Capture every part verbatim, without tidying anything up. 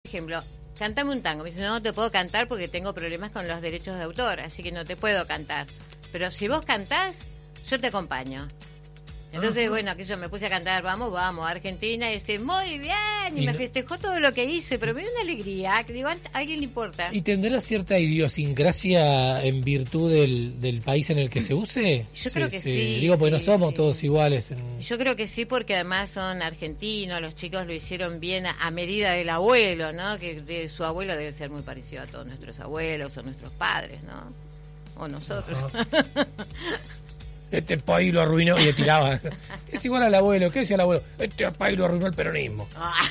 ejemplo, cantame un tango. Me dice, no, no te puedo cantar porque tengo problemas con los derechos de autor, así que no te puedo cantar. Pero si vos cantás, yo te acompaño. Entonces, uh-huh. bueno, que yo me puse a cantar, vamos, vamos, Argentina, y dice, muy bien, y, y me no... festejó todo lo que hice, pero me dio una alegría, que digo, a alguien le importa. ¿Y tendrá cierta idiosincrasia en virtud del, del país en el que se use? Yo se, creo que se, sí. Digo, porque sí, no somos sí. todos iguales. En... Yo creo que sí, porque además son argentinos, los chicos lo hicieron bien a, a medida del abuelo, ¿no? Que de su abuelo debe ser muy parecido a todos nuestros abuelos o nuestros padres, ¿no? O nosotros. Este país lo arruinó y le tiraba. Es igual al abuelo. ¿Qué decía el abuelo? Este país lo arruinó el peronismo.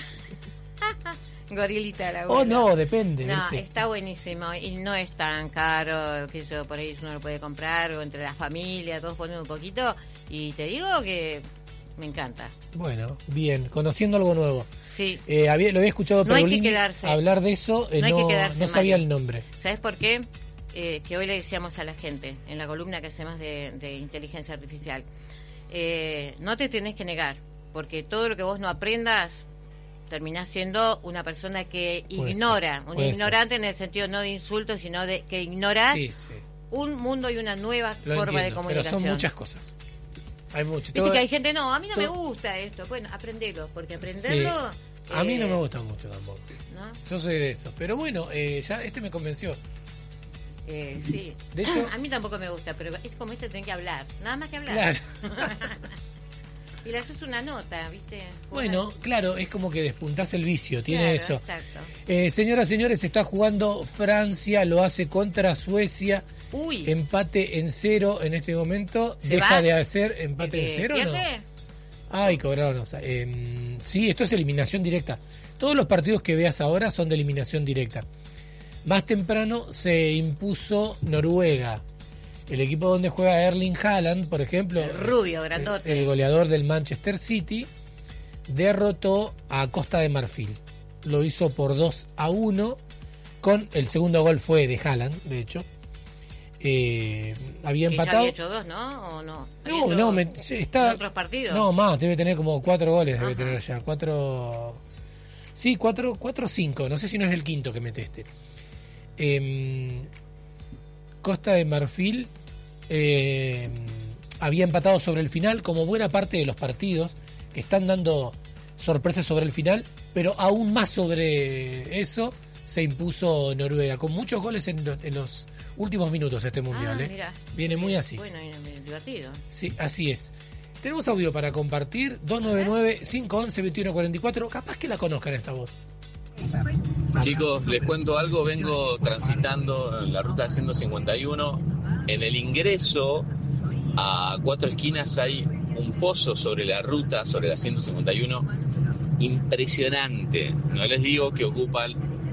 Gorilita el abuelo. Oh, no, depende. No, ¿viste? está buenísimo y no es tan caro, que yo por ahí uno lo puede comprar, o entre la familia, todos ponen un poquito. Y te digo que me encanta. Bueno, bien, conociendo algo nuevo. Sí. Eh, había, lo había escuchado no Perolini hablar de eso, eh, no, hay no, que quedarse, no sabía Mario. el nombre. ¿Sabes por qué? Eh, que hoy le decíamos a la gente en la columna que hacemos de, de inteligencia artificial, eh, no te tenés que negar, porque todo lo que vos no aprendas terminás siendo una persona que puede ignora, ser, un ignorante ser. En el sentido no de insulto, sino de que ignorás sí, sí. un mundo y una nueva lo forma entiendo, de comunicación. Pero son muchas cosas. Hay mucho. Viste que hay gente, no, a mí no todo... me gusta esto. Bueno, aprendelo, porque aprenderlo... Sí. A eh... mí no me gusta mucho tampoco. ¿No? Yo soy de eso. Pero bueno, eh, ya este me convenció. Eh, sí. De hecho, a mí tampoco me gusta, pero es como este, tenés que hablar, nada más que hablar. Claro. Y le haces una nota, ¿viste? Bueno, claro, es como que despuntás el vicio, tiene claro, eso. Exacto. Eh, señoras, señores, está jugando Francia, lo hace contra Suecia. Uy. Empate en cero en este momento. ¿Se ¿Deja va? de hacer empate ¿Eh, en cero pierde? o no? Ay, cobraron. O sea, eh, sí, esto es eliminación directa. Todos los partidos que veas ahora son de eliminación directa. Más temprano se impuso Noruega. El equipo donde juega Erling Haaland, por ejemplo, el rubio, grandote, el, el goleador del Manchester City, derrotó a Costa de Marfil. Lo hizo por dos a uno, con el segundo gol fue de Haaland, de hecho. Eh, había empatado. ¿Ya había hecho dos, no? ¿O no? No, no, me, está. ¿En otros partidos? No, más, debe tener como cuatro goles, debe Ajá. tener ya. Cuatro. Sí, cuatro, cuatro o cinco. No sé si no es el quinto que mete este. Eh, Costa de Marfil eh, había empatado sobre el final, como buena parte de los partidos que están dando sorpresas sobre el final, pero aún más sobre eso se impuso Noruega, con muchos goles en, en los últimos minutos este mundial. Ah, ¿eh? mirá. Viene muy así. Bueno, y divertido. Sí, así es. Tenemos audio para compartir, dos nueve nueve, cinco once, veintiuno cuarenta y cuatro, capaz que la conozcan esta voz. Chicos, les cuento algo, vengo transitando en la ruta ciento cincuenta y uno, en el ingreso a Cuatro Esquinas hay un pozo sobre la ruta, sobre la ciento cincuenta y uno, impresionante. No les digo que ocupan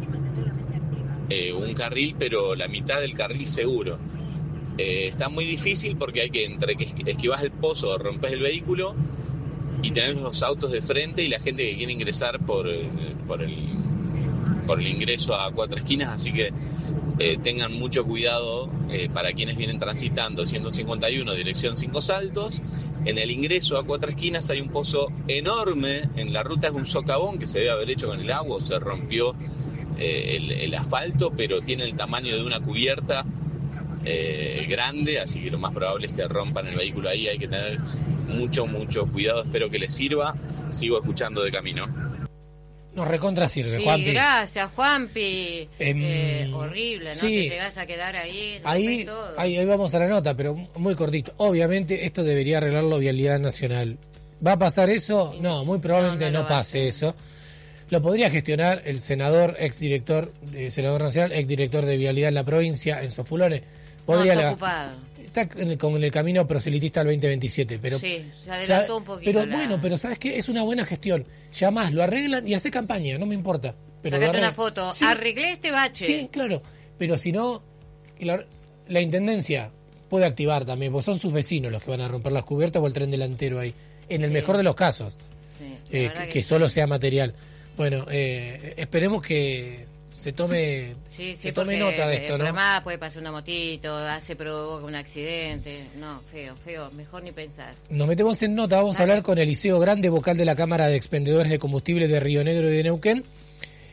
eh, un carril, pero la mitad del carril seguro. Eh, está muy difícil porque hay que, entre que esquivas el pozo, rompes el vehículo y tenés los autos de frente y la gente que quiere ingresar por, por el por el ingreso a Cuatro Esquinas, así que eh, tengan mucho cuidado eh, para quienes vienen transitando ciento cincuenta y uno dirección Cinco Saltos. En el ingreso a Cuatro Esquinas hay un pozo enorme, en la ruta es un socavón que se debe haber hecho con el agua, o se rompió eh, el, el asfalto, pero tiene el tamaño de una cubierta eh, grande, así que lo más probable es que rompan el vehículo ahí, hay que tener mucho, mucho cuidado, espero que les sirva, sigo escuchando de camino. Nos recontra sirve, sí, Juanpi. Gracias, Juanpi. Eh, eh, horrible, ¿no? Sí. Te llegás a quedar ahí. Ahí, todo. ahí, ahí vamos a la nota, pero muy cortito. Obviamente esto debería arreglarlo Vialidad Nacional. ¿Va a pasar eso? No, muy probablemente no, no, no pase eso. Lo podría gestionar el senador, exdirector, de, senador nacional, exdirector de Vialidad en la provincia, Enzo Fulone. Podría no, está la, ocupado. Está en el, con el camino proselitista al veinte veintisiete, pero sí, se adelantó sabe, un poquito. Pero la... bueno, pero ¿sabes qué? Es una buena gestión. Llamás, lo arreglan y hace campaña, no me importa. Pero sacate una foto, sí, arreglé este bache. Sí, claro, pero si no, la, la intendencia puede activar también, porque son sus vecinos los que van a romper las cubiertas o el tren delantero ahí, en el sí. mejor de los casos, sí, eh, que, que, que solo sea material. Bueno, eh, esperemos que se tome sí, sí, se tome nota de esto, ¿no? Además puede pasar una motito, hace provoca un accidente, no, feo, feo, mejor ni pensar. Nos metemos en nota, vamos Dale. a hablar con Eliseo Grande, vocal de la Cámara de Expendedores de Combustible de Río Negro y de Neuquén.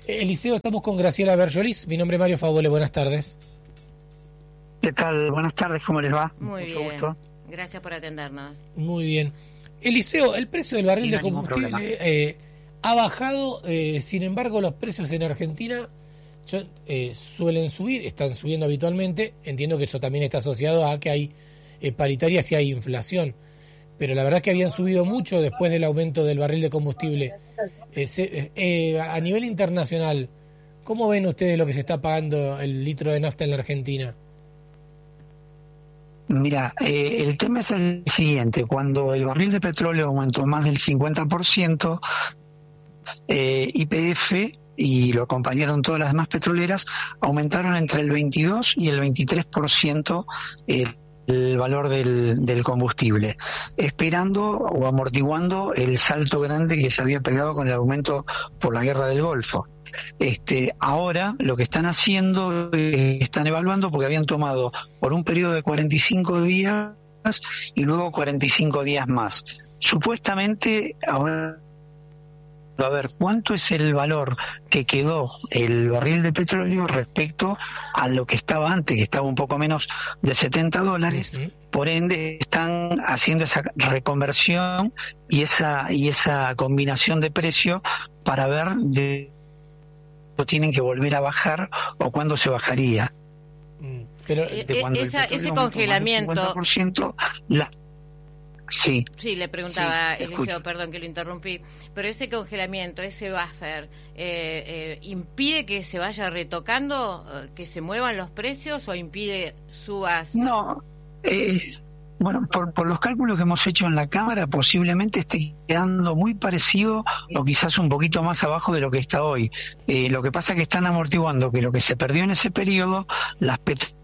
Eliseo, estamos con Graciela Berjolis. Mi nombre es Mario Favole, buenas tardes. ¿Qué tal? Buenas tardes, ¿cómo les va? Muy Mucho bien. gusto. Gracias por atendernos. Muy bien. Eliseo, el precio del barril Sí, de no hay ningún combustible eh, ha bajado, eh, sin embargo los precios en Argentina yo, eh, suelen subir, están subiendo habitualmente. Entiendo que eso también está asociado a que hay eh, paritarias y hay inflación, pero la verdad es que habían subido mucho después del aumento del barril de combustible. Eh, se, eh, a nivel internacional, ¿cómo ven ustedes lo que se está pagando el litro de nafta en la Argentina? Mira, eh, el tema es el siguiente. Cuando el barril de petróleo aumentó más del cincuenta por ciento, eh, Y P F y lo acompañaron todas las demás petroleras, aumentaron entre el veintidós y el veintitrés por ciento eh, el valor del, del combustible, esperando o amortiguando el salto grande que se había pegado con el aumento por la guerra del Golfo. Este, ahora lo que están haciendo, eh, están evaluando, porque habían tomado por un periodo de cuarenta y cinco días y luego cuarenta y cinco días más. Supuestamente ahora a ver cuánto es el valor que quedó el barril de petróleo respecto a lo que estaba antes, que estaba un poco menos de setenta dólares. Uh-huh. Por ende están haciendo esa reconversión y esa y esa combinación de precio para ver de lo tienen que volver a bajar o cuándo se bajaría. Pero de cuando esa, ese congelamiento cincuenta por ciento, la Sí. Sí, le preguntaba, sí, Eliseo, perdón que lo interrumpí, pero ese congelamiento, ese buffer, eh, eh, ¿impide que se vaya retocando, que se muevan los precios o impide subas? No, eh, bueno, por, por los cálculos que hemos hecho en la Cámara, posiblemente esté quedando muy parecido o quizás un poquito más abajo de lo que está hoy. Eh, lo que pasa es que están amortiguando que lo que se perdió en ese periodo, las petroleras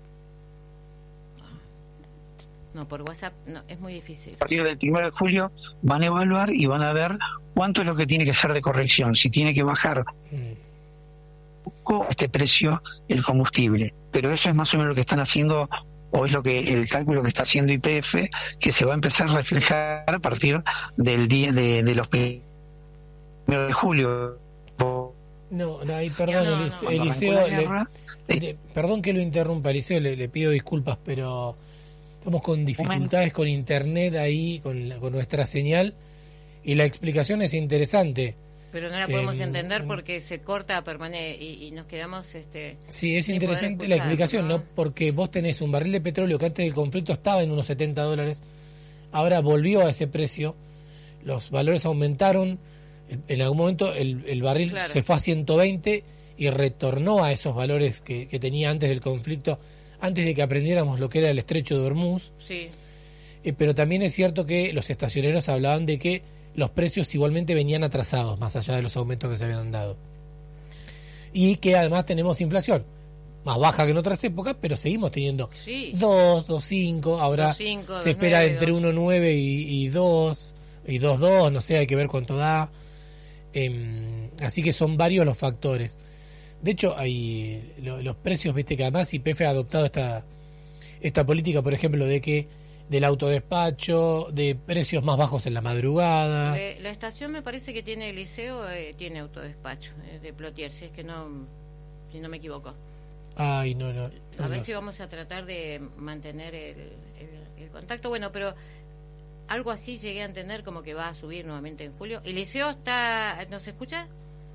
No, por WhatsApp no, es muy difícil. A partir del primero de julio van a evaluar y van a ver cuánto es lo que tiene que ser de corrección, si tiene que bajar un poco este precio el combustible. Pero eso es más o menos lo que están haciendo, o es lo que el cálculo que está haciendo Y P F, que se va a empezar a reflejar a partir del día de, de los primeros de julio. No, no, ahí, perdón, no, Eliseo, no. Eliseo le, guerra, le, perdón que lo interrumpa, Eliseo, le, le pido disculpas, pero estamos con dificultades con internet ahí, con, la, con nuestra señal, y la explicación es interesante. Pero no la podemos eh, entender porque se corta permane y, y nos quedamos... este Sí, es interesante la explicación, ¿no? ¿no? Porque vos tenés un barril de petróleo que antes del conflicto estaba en unos setenta dólares, ahora volvió a ese precio, los valores aumentaron, en algún momento el, el barril claro. se fue a ciento veinte y retornó a esos valores que, que tenía antes del conflicto, antes de que aprendiéramos lo que era el estrecho de Hormuz. Sí. Eh, pero también es cierto que los estacioneros hablaban de que los precios igualmente venían atrasados, más allá de los aumentos que se habían dado. Y que además tenemos inflación, más baja que en otras épocas, pero seguimos teniendo sí. dos, dos cinco, ahora dos cinco, se espera nueve, entre uno nueve y, y dos, y dos dos, no sé, hay que ver cuánto da. Eh, así que son varios los factores. De hecho, hay lo, los precios, viste que además Y P F ha adoptado esta esta política, por ejemplo, de que del autodespacho, de precios más bajos en la madrugada. Eh, la estación me parece que tiene el liceo, eh, tiene autodespacho eh, de Plotier, si es que no, si no me equivoco. Ay, no, no. no a ver no si sé. vamos a tratar de mantener el, el, el contacto. Bueno, pero algo así llegué a entender como que va a subir nuevamente en julio. ¿El liceo está, nos escucha?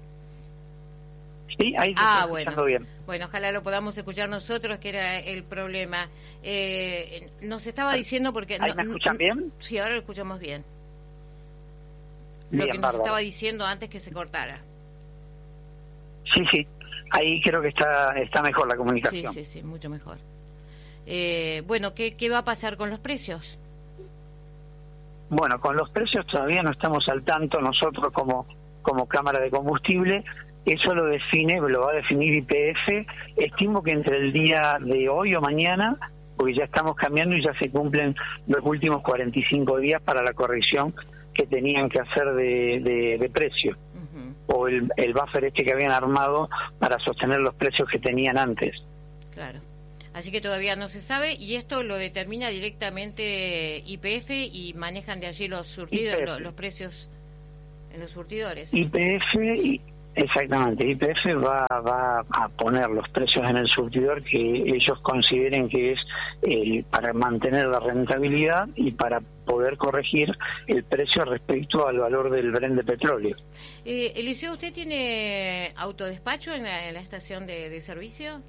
Sí, ahí se ah, está bueno. escuchando bien. Bueno, ojalá lo podamos escuchar nosotros, que era el problema. Eh, nos estaba diciendo porque... ¿Ahí no, me escuchan bien? Sí, ahora lo escuchamos bien. Bien, lo que nos bárbaro. estaba diciendo antes que se cortara. Sí, sí. Ahí creo que está está mejor la comunicación. Sí, sí, sí, mucho mejor. Eh, bueno, ¿qué, ¿qué va a pasar con los precios? Bueno, con los precios todavía no estamos al tanto nosotros como, como Cámara de Combustible. Eso lo define, lo va a definir Y P F. Estimo que entre el día de hoy o mañana, porque ya estamos cambiando y ya se cumplen los últimos cuarenta y cinco días para la corrección que tenían que hacer de, de, de precio. Uh-huh. O el, el buffer este que habían armado para sostener los precios que tenían antes. Claro. Así que todavía no se sabe, y esto lo determina directamente Y P F y manejan de allí los surtidos, los, los precios en los surtidores. Y P F y, Exactamente, Y P F va, va a poner los precios en el surtidor que ellos consideren que es el, para mantener la rentabilidad y para poder corregir el precio respecto al valor del Brent de petróleo. Eh, Eliseo, ¿usted tiene autodespacho en la, en la estación de, de servicio?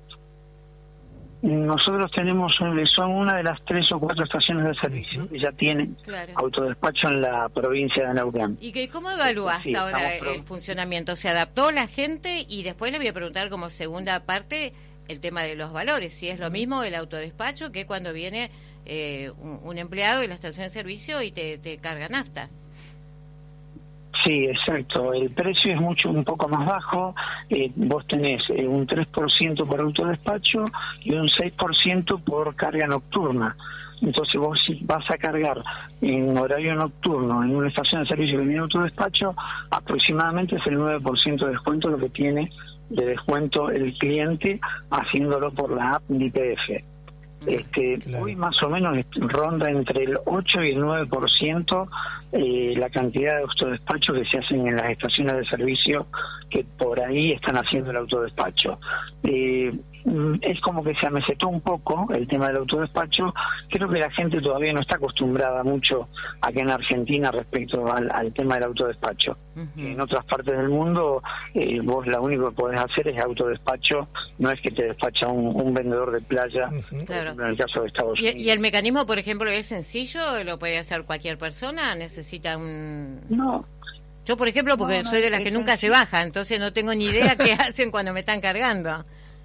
Nosotros tenemos, son una de las tres o cuatro estaciones de servicio que ya tienen claro. autodespacho en la provincia de Neuquén. ¿Y que, cómo evalúa hasta sí, ahora el funcionamiento? ¿Se adaptó la gente? Y después le voy a preguntar como segunda parte el tema de los valores, si es lo mismo el autodespacho que cuando viene eh, un, un empleado de la estación de servicio y te, te carga nafta. Sí, exacto. El precio es mucho un poco más bajo. Eh, vos tenés eh, un tres por ciento por autodespacho y un seis por ciento por carga nocturna. Entonces vos si vas a cargar en horario nocturno en una estación de servicio que tiene autodespacho, aproximadamente es el nueve por ciento de descuento lo que tiene de descuento el cliente haciéndolo por la app de Y P F. Este, claro. Hoy más o menos ronda entre el ocho y el nueve por ciento eh, la cantidad de autodespachos que se hacen en las estaciones de servicio que por ahí están haciendo el autodespacho. Eh, es como que se amesetó un poco el tema del autodespacho. Creo que la gente todavía no está acostumbrada mucho acá en Argentina respecto al, al tema del autodespacho. Uh-huh. En otras partes del mundo eh, vos lo único que podés hacer es autodespacho, no es que te despacha un, un vendedor de playa, uh-huh. claro. En el caso de Estados ¿Y, Unidos. ¿Y el mecanismo, por ejemplo, es sencillo? ¿Lo puede hacer cualquier persona? ¿Necesita un...? No. Yo, por ejemplo, porque no, no, soy de las que nunca se baja, entonces no tengo ni idea qué hacen cuando me están cargando.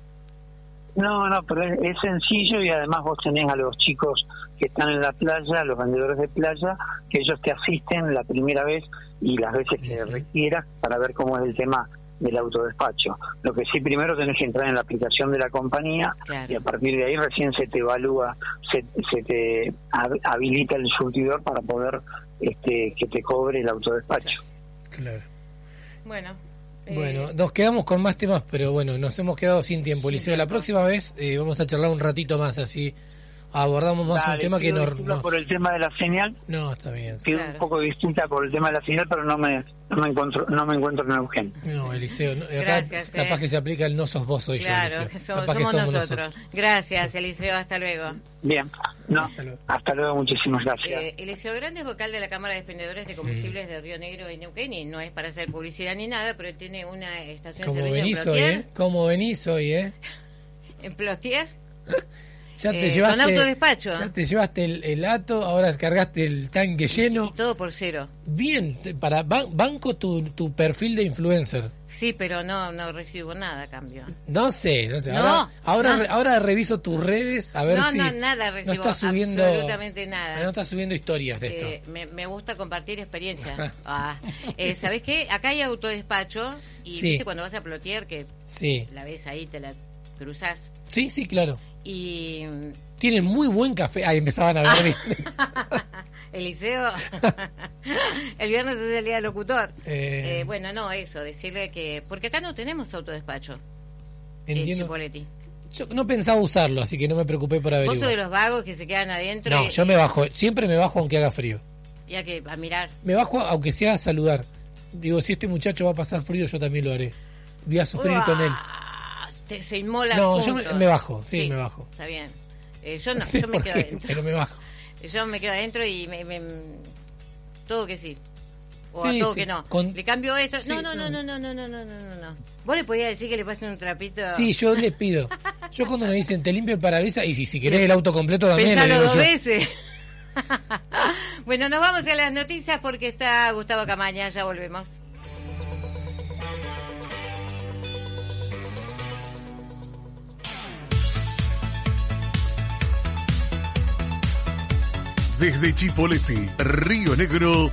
No, no, pero es, es sencillo y además vos tenés a los chicos que están en la playa, los vendedores de playa, que ellos te asisten la primera vez y las veces que requieras para ver cómo es el tema del autodespacho. Lo que sí, primero tenés que entrar en la aplicación de la compañía, claro. Y a partir de ahí recién se te evalúa, se, se te habilita el surtidor para poder este, que te cobre el autodespacho. Claro. Bueno. Bueno, nos quedamos con más temas, pero bueno, nos hemos quedado sin tiempo, Eliseo. Sí, la próxima vez eh, vamos a charlar un ratito más, así abordamos más Dale, un tema que no... no por el tema de la señal. No, está bien. Pido claro. un poco distinta por el tema de la señal, pero no me no me encuentro no me encuentro en Neuquén. No, Eliseo, no, acá Gracias, capaz eh. que se aplica el no sos vos, soy claro, yo, Eliseo. Somos, somos, somos nosotros. nosotros. Gracias, Eliseo, hasta luego. Bien, no, hasta luego, hasta luego muchísimas gracias. Eh, Eliseo Grande es vocal de la Cámara de Expendedores de Combustibles mm. de Río Negro y Neuquén, y no es para hacer publicidad ni nada, pero él tiene una estación de servicio venís en Plotier. Hoy, ¿eh? ¿Cómo venís hoy, eh? En Plotier. Ya te eh, llevaste, con autodespacho. Ya te llevaste el, el ato, ahora cargaste el tanque lleno. Y todo por cero. Bien, para ban, banco tu, tu perfil de influencer. Sí, pero no no recibo nada a cambio. No sé, no sé. No, ahora ahora, no. ahora reviso tus redes a ver no, si... No, no, nada recibo, no estás subiendo, absolutamente nada. No estás subiendo historias de esto. Eh, me, me gusta compartir experiencias. ah, eh, ¿Sabés qué? Acá hay autodespacho y sí. ¿viste cuando vas a Plotier que sí. la ves ahí, te la cruzás? Sí, sí, claro. Y... Tienen muy buen café. Ahí empezaban a ver. Eliseo. El viernes es el día del locutor. Eh... Eh, bueno, no, eso, decirle que... Porque acá no tenemos autodespacho. Entiendo. Chipoletti. Yo no pensaba usarlo, así que no me preocupé por averiguar. ¿Vos sos de los vagos que se quedan adentro? No, y, yo me bajo. Siempre me bajo aunque haga frío. Ya que a mirar. Me bajo aunque sea a saludar. Digo, si este muchacho va a pasar frío, yo también lo haré. Voy a sufrir Uah, con él. Te, se inmola. No, yo me, me bajo, sí, sí, me bajo. Está bien. Eh, yo no, sí, yo me quedo qué? adentro. Pero me bajo. Yo me quedo adentro y me, me todo que sí. O sí, a todo sí. que no. Con... Le cambio esto. Sí, no, no, no, no, no, no, no, no, no, no. ¿Vos le podías decir que le pasen un trapito? Sí, yo le pido. Yo cuando me dicen te limpio el parabrisas, y si, si querés el auto completo también. Pensalo le digo dos yo. veces. Bueno, nos vamos a las noticias porque está Gustavo Camaña. Ya volvemos. Desde Chipoleti, Río Negro,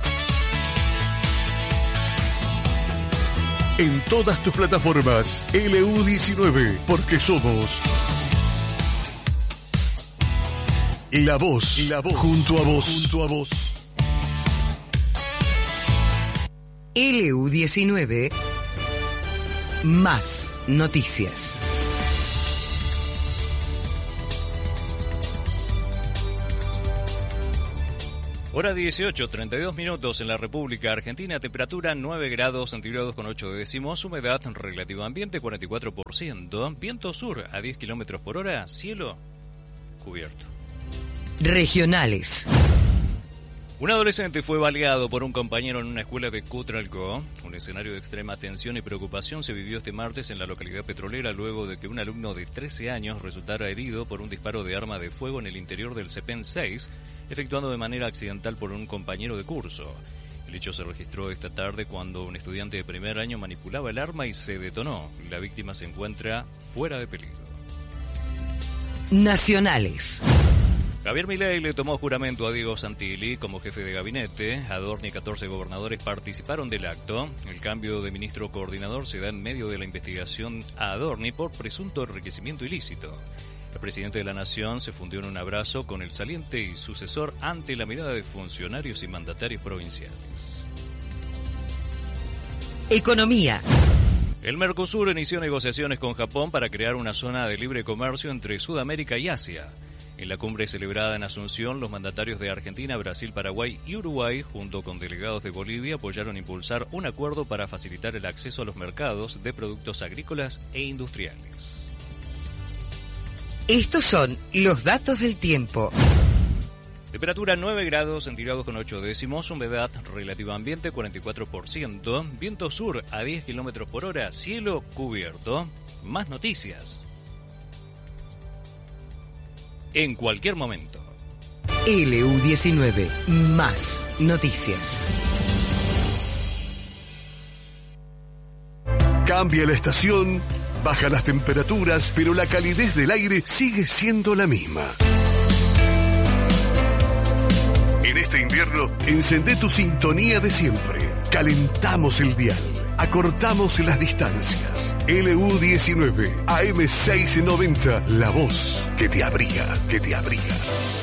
en todas tus plataformas, L U diecinueve, porque somos la voz, la voz, junto a vos, junto a vos. L U diecinueve, más noticias. Hora dieciocho, treinta y dos minutos en la República Argentina, temperatura nueve grados centígrados con ocho décimos, humedad relativa ambiente cuarenta y cuatro por ciento, viento sur a diez kilómetros por hora, cielo cubierto. Regionales. Un adolescente fue baleado por un compañero en una escuela de Cutralcó. Un escenario de extrema tensión y preocupación se vivió este martes en la localidad petrolera luego de que un alumno de trece años resultara herido por un disparo de arma de fuego en el interior del CEPEN seis, efectuado de manera accidental por un compañero de curso. El hecho se registró esta tarde cuando un estudiante de primer año manipulaba el arma y se detonó. La víctima se encuentra fuera de peligro. Nacionales. Javier Milei le tomó juramento a Diego Santilli como jefe de gabinete. Adorni y catorce gobernadores participaron del acto. El cambio de ministro coordinador se da en medio de la investigación a Adorni por presunto enriquecimiento ilícito. El presidente de la Nación se fundió en un abrazo con el saliente y sucesor ante la mirada de funcionarios y mandatarios provinciales. Economía. El Mercosur inició negociaciones con Japón para crear una zona de libre comercio entre Sudamérica y Asia. En la cumbre celebrada en Asunción, los mandatarios de Argentina, Brasil, Paraguay y Uruguay, junto con delegados de Bolivia, apoyaron impulsar un acuerdo para facilitar el acceso a los mercados de productos agrícolas e industriales. Estos son los datos del tiempo. Temperatura nueve grados centígrados con ocho décimos, humedad relativa ambiente cuarenta y cuatro por ciento, viento sur a diez kilómetros por hora, cielo cubierto. Más noticias en cualquier momento. L U diecinueve, más noticias. Cambia la estación, baja las temperaturas, pero la calidez del aire sigue siendo la misma. En este invierno, encendé tu sintonía de siempre. Calentamos el dial, acortamos las distancias. L U diecinueve, A M seiscientos noventa, la voz que te abriga, que te abriga.